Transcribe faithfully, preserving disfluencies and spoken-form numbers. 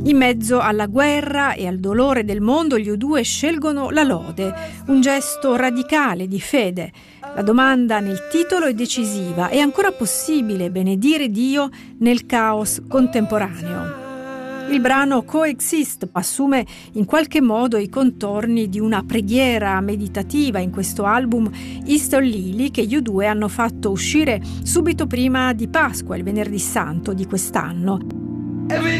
In mezzo alla guerra e al dolore del mondo, gli U due scelgono la lode, un gesto radicale di fede. La domanda nel titolo è decisiva: è ancora possibile benedire Dio nel caos contemporaneo? Il brano Coexist assume in qualche modo i contorni di una preghiera meditativa in questo album Easter Lily che gli U due hanno fatto uscire subito prima di Pasqua, il venerdì santo di quest'anno.